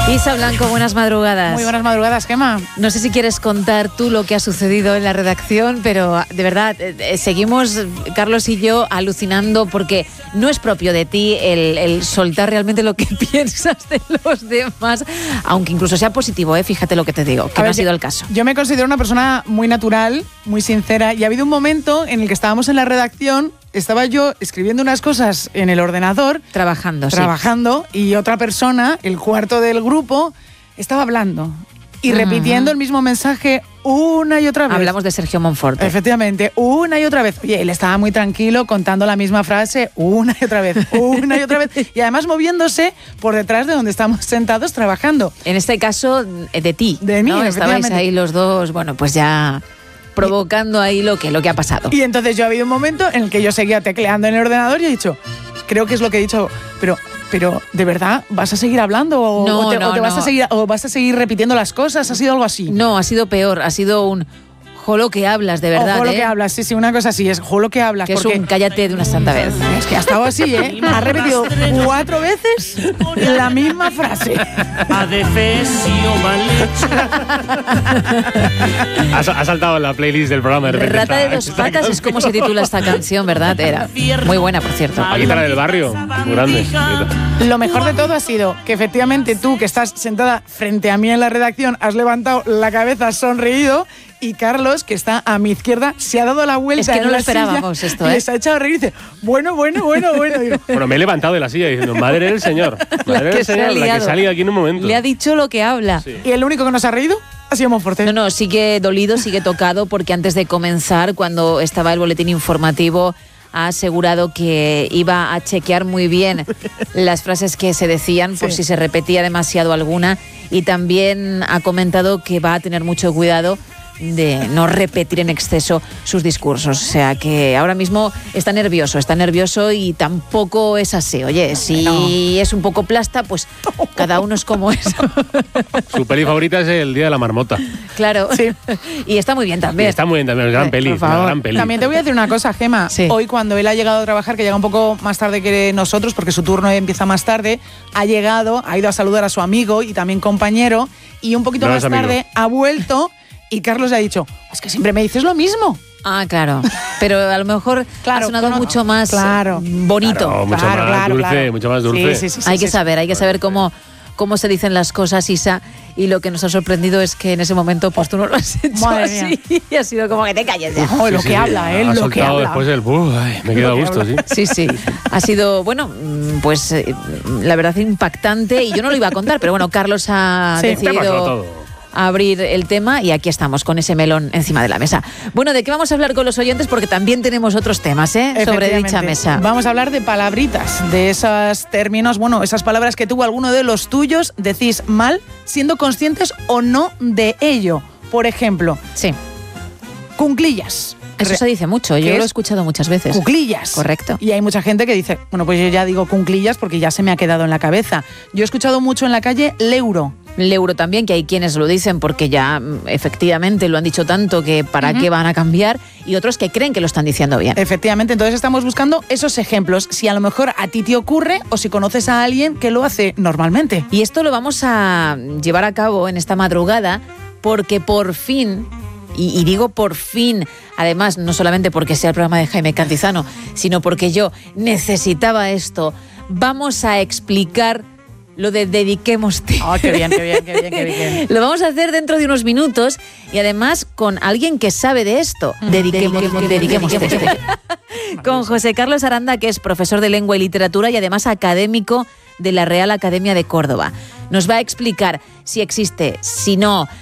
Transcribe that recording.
Isa Blanco, buenas madrugadas. Muy buenas madrugadas, Gemma. No sé si quieres contar tú lo que ha sucedido en la redacción, pero de verdad, seguimos, Carlos y yo, alucinando porque no es propio de ti el soltar realmente lo que piensas de los demás, aunque incluso sea positivo, fíjate lo que te digo, que no ha sido el caso. Yo me considero una persona muy natural, muy sincera, y ha habido un momento en el que estábamos en la redacción, estaba yo escribiendo unas cosas en el ordenador, trabajando, y otra persona, el cuarto del grupo, estaba hablando y repitiendo el mismo mensaje una y otra vez. Hablamos de Sergio Monforte. Efectivamente, una y otra vez. Oye, él estaba muy tranquilo contando la misma frase una y otra vez, una y otra vez. Y además moviéndose por detrás de donde estamos sentados trabajando. En este caso, de ti. De mí, ¿no? Estabais ahí los dos, bueno, pues ya provocando ahí lo que ha pasado. Y entonces yo ha habido un momento en el que yo seguía tecleando en el ordenador y he dicho, creo que es lo que he dicho, pero ¿de verdad vas a seguir hablando o vas a seguir repitiendo las cosas? ¿Ha sido algo así? No, ha sido peor, ha sido un jolo que hablas, de verdad. Jolo que hablas, sí, una cosa así, es jolo que hablas. Que porque es un cállate de una santa vez. Es que ha estado así, ha repetido 4 veces la misma frase. Ha saltado la playlist del programa de repente. Rata de dos patas es como se titula esta canción, ¿verdad? Era muy buena, por cierto. Paquita del barrio, muy grande. Lo mejor de todo ha sido que efectivamente tú, que estás sentada frente a mí en la redacción, has levantado la cabeza, has sonreído, y Carlos, que está a mi izquierda, se ha dado la vuelta. Es que no lo esperábamos esto, y se ha echado a reír y dice, bueno. Bueno, me he levantado de la silla diciendo, madre del señor. Madre del señor, la que se ha liado aquí en un momento. Le ha dicho lo que habla. Sí. Y el único que nos ha reído ha sido Monforte. No, sigue dolido, sigue tocado, porque antes de comenzar, cuando estaba el boletín informativo, ha asegurado que iba a chequear muy bien las frases que se decían por si se repetía demasiado alguna, y también ha comentado que va a tener mucho cuidado de no repetir en exceso sus discursos. O sea que ahora mismo está nervioso y tampoco es así. Oye, si es un poco plasta, pues cada uno es como es. Su peli favorita es El Día de la Marmota. Claro, sí. Y está muy bien también. Gran peli. También te voy a decir una cosa, Gemma. Sí. Hoy cuando él ha llegado a trabajar, que llega un poco más tarde que nosotros, porque su turno empieza más tarde, ha ido a saludar a su amigo y también compañero, y un poquito más tarde ha vuelto. Y Carlos le ha dicho, es que siempre me dices lo mismo. Ah, claro. Pero a lo mejor ha sonado mucho más bonito. Mucho más dulce. Sí, hay que saber cómo se dicen las cosas, Isa. Y lo que nos ha sorprendido es que en ese momento pues tú no lo has hecho así. Y ha sido como que te calles ya. Lo que habla, ha lo que habla. Después me he quedado a gusto, sí. Sí. Ha sido, bueno, pues la verdad impactante. Y yo no lo iba a contar, pero bueno, Carlos ha decidido abrir el tema y aquí estamos con ese melón encima de la mesa. Bueno, ¿de qué vamos a hablar con los oyentes? Porque también tenemos otros temas sobre dicha mesa. Vamos a hablar de palabritas, de esos términos, esas palabras que tú, alguno de los tuyos, decís mal, siendo conscientes o no de ello. Por ejemplo, cunclillas. Eso se dice mucho, yo lo he escuchado muchas veces. Cuclillas. Correcto. Y hay mucha gente que dice, pues yo ya digo cunclillas porque ya se me ha quedado en la cabeza. Yo he escuchado mucho en la calle leuro. Leuro también, que hay quienes lo dicen porque ya efectivamente lo han dicho tanto que para qué van a cambiar, y otros que creen que lo están diciendo bien. Efectivamente, entonces estamos buscando esos ejemplos, si a lo mejor a ti te ocurre o si conoces a alguien que lo hace normalmente. Y esto lo vamos a llevar a cabo en esta madrugada porque por fin, y digo por fin, además no solamente porque sea el programa de Jaime Cantizano, sino porque yo necesitaba esto, vamos a explicar lo de dediquémoste. Qué bien. Lo vamos a hacer dentro de unos minutos y además con alguien que sabe de esto. Dediquémoste. Con José Carlos Aranda, que es profesor de Lengua y Literatura y además académico de la Real Academia de Córdoba. Nos va a explicar si existe, si no,